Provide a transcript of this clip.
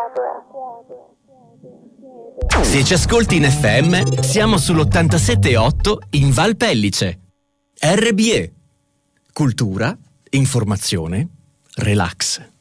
Se ci ascolti in FM, siamo sull'87.8 in Val Pellice. RBE. Cultura, informazione, relax.